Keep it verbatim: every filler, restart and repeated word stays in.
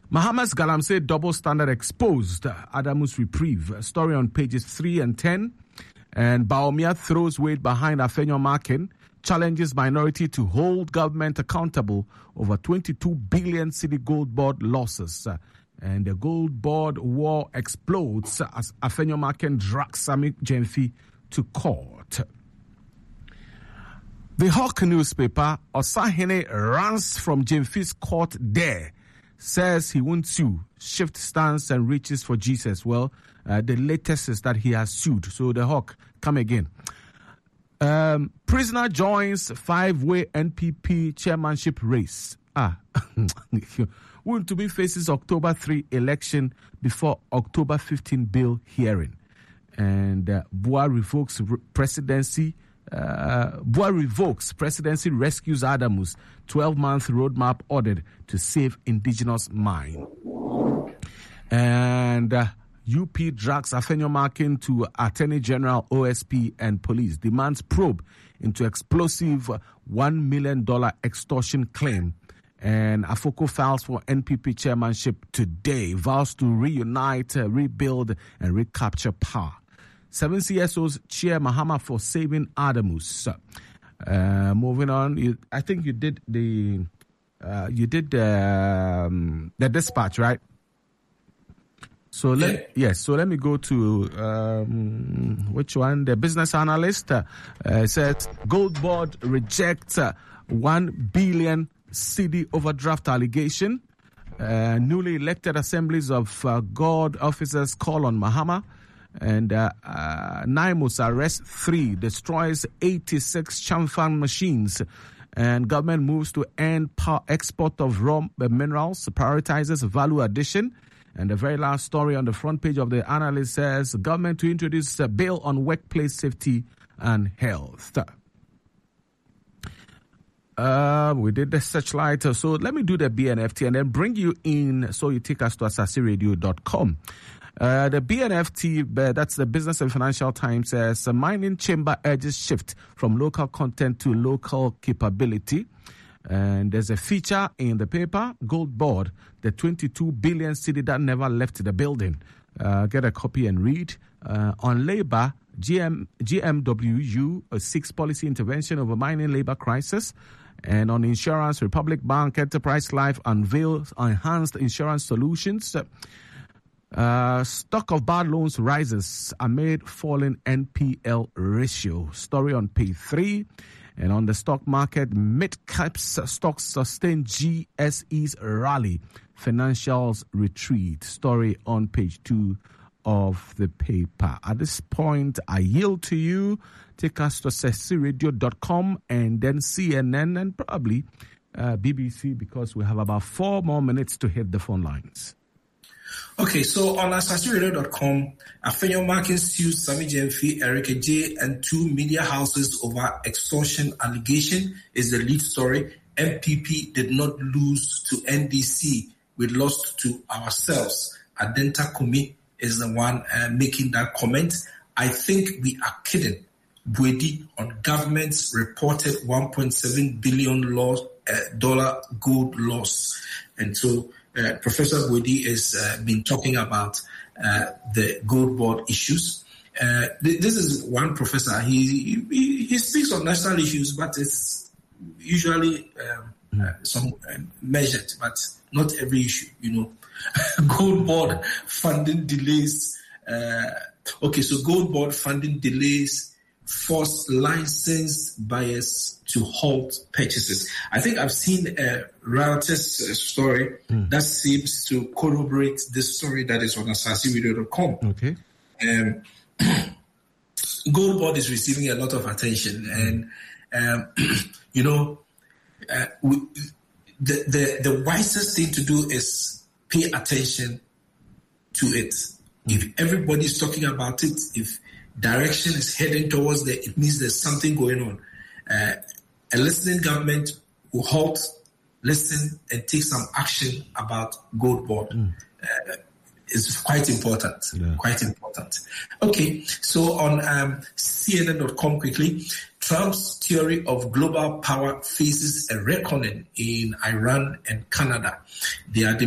Mahama's Galamsey double standard exposed. Adamus reprieve. A story on pages three and ten. And Bawumia throws weight behind Afenyo Makin, challenges minority to hold government accountable over twenty-two billion city gold board losses. And the gold board war explodes as Afenyo Makin drags Sammy Gyamfi to court. The Hawk newspaper, Osahene runs from Gyamfi's court there. Says he won't sue, shift stance and reaches for Jesus. Well, uh, the latest is that he has sued. So the Hawk, come again. Um, prisoner joins five-way N P P chairmanship race. Ah, want to be faces October third election before October fifteenth bill hearing. And uh, Bua revokes re- presidency. Uh, Bua revokes presidency, rescues Adamus, twelve-month roadmap ordered to save indigenous mine. And uh, U P drags Afenyo Makin to Attorney General, O S P, and police, demands probe into explosive one million dollars extortion claim. And Afoko files for N P P chairmanship today, vows to reunite, uh, rebuild, and recapture power. Seven C S Os cheer Mahama for saving Adamus. Uh, moving on, you, I think you did the uh, you did the, um, the dispatch, right? So let yeah. yes. So let me go to um, which one? The business analyst uh, uh, said Gold Board rejects uh, one billion C D overdraft allegation. Uh, newly elected assemblies of uh, God officers call on Mahama. And uh, uh, Naimus arrests three, destroys eighty-six Chamfan machines. And government moves to end power export of raw minerals, prioritizes value addition. And the very last story on the front page of the analyst says, government to introduce a bill on workplace safety and health. Uh, we did the searchlight. So let me do the B N F T and then bring you in so you take us to asase radio dot com. Uh, the B N F T, uh, that's the Business and Financial Times, says a mining chamber urges shift from local content to local capability. And there's a feature in the paper, Gold Board, the twenty-two billion city that never left the building. Uh, get a copy and read. Uh, on labor, G M, G M W U uh, seeks policy intervention over mining labor crisis. And on insurance, Republic Bank Enterprise Life unveils enhanced insurance solutions. Uh, stock of bad loans rises amid falling N P L ratio. Story on page three. And on the stock market, mid-caps stocks sustain G S E's rally. Financials retreat. Story on page two of the paper. At this point, I yield to you. Take us to asase radio dot com and then C N N and probably uh, B B C because we have about four more minutes to hit the phone lines. Okay, so on asase radio dot com, Afenyo Makin sues Sammy Gyamfi, Erica J, and two media houses over extortion allegation is the lead story. M P P did not lose to N D C. We lost to ourselves. Adenta Kumi is the one uh, making that comment. I think we are kidding. Bwedi on government's reported one point seven billion loss, uh, dollar gold loss. And so uh, Professor Bwedi has uh, been talking about uh, the gold board issues. Uh, th- this is one professor. He, he he speaks on national issues, but it's usually um, uh, some uh, measured, but not every issue, you know. Gold board funding delays. Uh, okay, so gold board funding delays force licensed buyers to halt purchases. I think I've seen a Reuters story mm. that seems to corroborate this story that is on asase radio dot com. Okay. Um, Gold board is receiving a lot of attention, and um, you know, uh, we, the the the wisest thing to do is pay attention to it. Mm. If everybody's talking about it, if direction is heading towards there, it means there's something going on. Uh, a listening government will halt, listen, and take some action about gold board. Mm. Uh, it's quite important. Yeah. Quite important. Okay, so on um, C N N dot com quickly, Trump's theory of global power faces a reckoning in Iran and Canada. They are